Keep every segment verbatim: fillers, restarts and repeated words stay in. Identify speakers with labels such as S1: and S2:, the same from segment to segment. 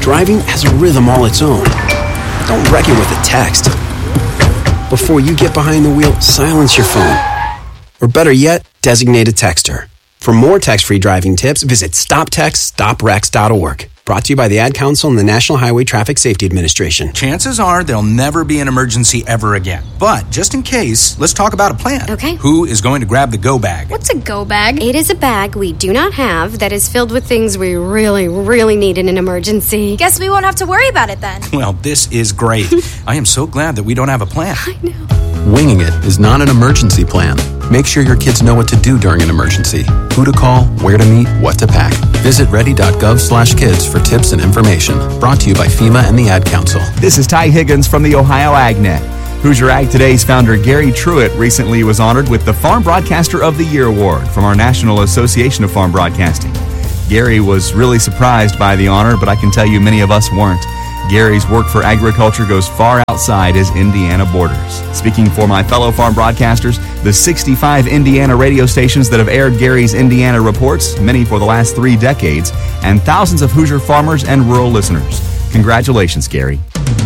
S1: Driving has a rhythm all its own. Don't wreck it with a text. Before you get behind the wheel, silence your phone. Or better yet, designate a texter. For more text-free driving tips, visit stop text stop wrecks dot org. Brought to you by the Ad Council and the National Highway Traffic Safety Administration.
S2: Chances are there'll never be an emergency ever again. But just in case, let's talk about a plan.
S3: Okay.
S2: Who is going to grab the go bag?
S3: What's a go bag? It is a bag we do not have that is filled with things we really, really need in an emergency.
S4: Guess we won't have to worry about it then.
S2: Well, this is great. I am so glad that we don't have a plan.
S3: I know.
S5: Winging it is not an emergency plan. Make sure your kids know what to do during an emergency. Who to call, where to meet, what to pack. Visit ready.gov slash kids for tips and information. Brought to you by FEMA and the Ad Council.
S6: This is Ty Higgins from the Ohio AgNet. Hoosier Ag Today's founder Gary Truitt recently was honored with the Farm Broadcaster of the Year award from our National Association of Farm Broadcasting. Gary was really surprised by the honor, but I can tell you many of us weren't. Gary's work for agriculture goes far outside his Indiana borders. Speaking for my fellow farm broadcasters, the sixty-five Indiana radio stations that have aired Gary's Indiana reports, many for the last three decades, and thousands of Hoosier farmers and rural listeners. Congratulations, Gary.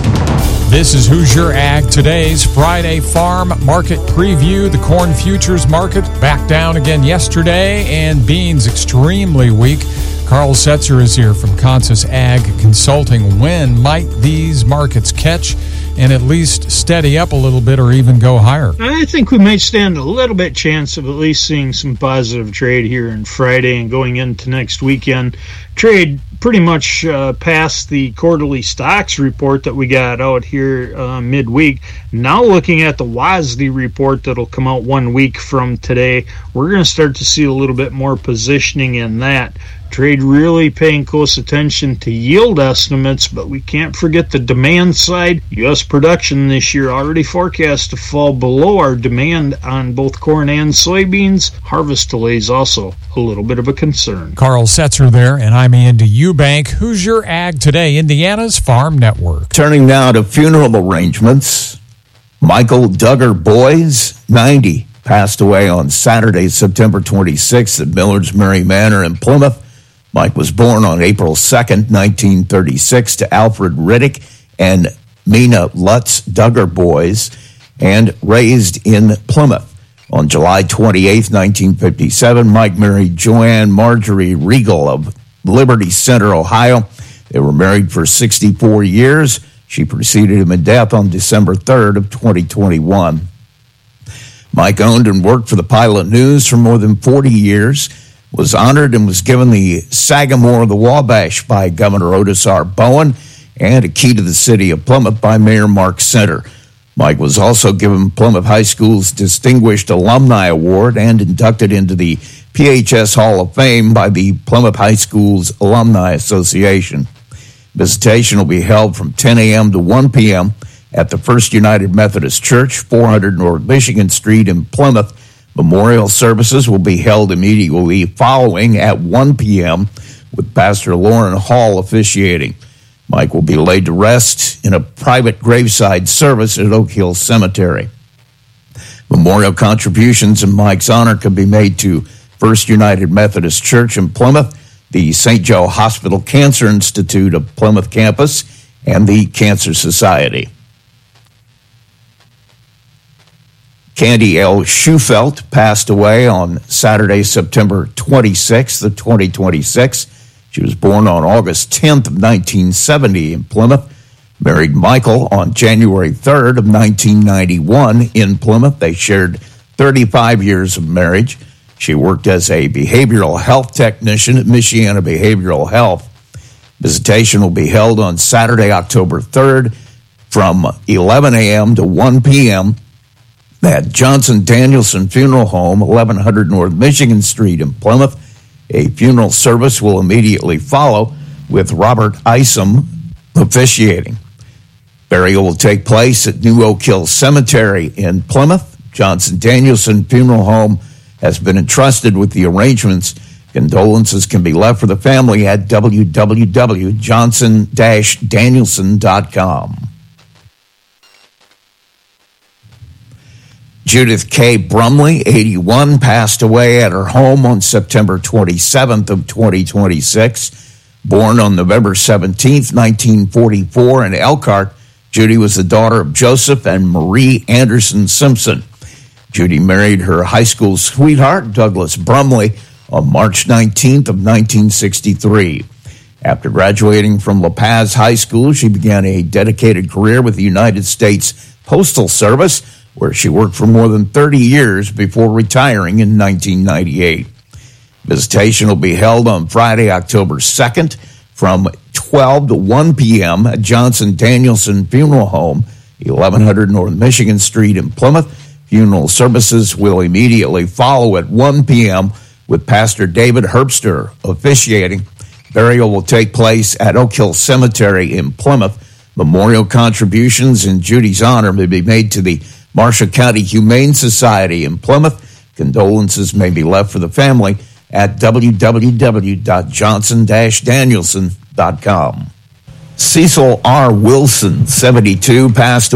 S7: This is Hoosier Ag Today's Friday Farm Market Preview. The corn futures market back down again yesterday, and beans extremely weak. Carl Setzer is here from Consus Ag Consulting. When might these markets catch and at least steady up a little bit or even go higher?
S8: I think we might stand a little bit chance of at least seeing some positive trade here on Friday and going into next weekend. Trade pretty much uh, past the quarterly stocks report that we got out here uh, midweek. Now looking at the W A S D report that'll come out one week from today, we're going to start to see a little bit more positioning in that. Trade really paying close attention to yield estimates, but we can't forget the demand side. U S production this year already forecast to fall below our demand on both corn and soybeans. Harvest delays also a little bit of a concern.
S7: Carl Setzer there, and I'm Andy Eubank. Hoosier Ag Today, Indiana's Farm Network.
S9: Turning now to funeral arrangements. Michael Duggar Boys, ninety, passed away on Saturday, September twenty-sixth at Millard's Mary Manor in Plymouth. Mike was born on April second, nineteen thirty-six, to Alfred Riddick and Mina Lutz Duggar Boys, and raised in Plymouth. On July twenty-eighth, nineteen fifty-seven, Mike married Joanne Marjorie Regal of Liberty Center, Ohio. They were married for sixty-four years. She preceded him in death on December third of twenty twenty-one. Mike owned and worked for the Pilot News for more than forty years, was honored and was given the Sagamore of the Wabash by Governor Otis R. Bowen, and a key to the city of Plymouth by Mayor Mark Center. Mike was also given Plymouth High School's Distinguished Alumni Award and inducted into the P H S Hall of Fame by the Plymouth High School's Alumni Association. Visitation will be held from ten a.m. to one p.m. at the First United Methodist Church, four hundred North Michigan Street in Plymouth. Memorial services will be held immediately following at one p.m. with Pastor Lauren Hall officiating. Mike will be laid to rest in a private graveside service at Oak Hill Cemetery. Memorial contributions in Mike's honor can be made to First United Methodist Church in Plymouth, the Saint Joe Hospital Cancer Institute of Plymouth campus, and the Cancer Society. Candy L. Schufelt passed away on Saturday, September twenty-sixth of twenty twenty-six. She was born on August tenth of nineteen seventy in Plymouth. Married Michael on January third of nineteen ninety-one in Plymouth. They shared thirty-five years of marriage. She worked as a behavioral health technician at Michiana Behavioral Health. Visitation will be held on Saturday, October third from eleven a.m. to one p.m. at Johnson Danielson Funeral Home, eleven hundred North Michigan Street in Plymouth. A funeral service will immediately follow with Robert Isom officiating. Burial will take place at New Oak Hill Cemetery in Plymouth. Johnson Danielson Funeral Home has been entrusted with the arrangements. Condolences can be left for the family at w w w dot johnson dash danielson dot com. Judith K. Brumley, eighty-one, passed away at her home on September twenty-seventh of twenty twenty-six. Born on November seventeenth, nineteen forty-four in Elkhart, Judy was the daughter of Joseph and Marie Anderson Simpson. Judy married her high school sweetheart, Douglas Brumley, on March nineteenth of nineteen sixty-three. After graduating from La Paz High School, she began a dedicated career with the United States Postal Service, where she worked for more than thirty years before retiring in nineteen ninety-eight. Visitation will be held on Friday, October second from twelve to one p.m. at Johnson Danielson Funeral Home, eleven hundred North Michigan Street in Plymouth. Funeral services will immediately follow at one p.m. with Pastor David Herbster officiating. Burial will take place at Oak Hill Cemetery in Plymouth. Memorial contributions in Judy's honor may be made to the Marshall County Humane Society in Plymouth. Condolences may be left for the family at w w w dot johnson dash danielson dot com. Cecil R. Wilson, seventy-two, passed away.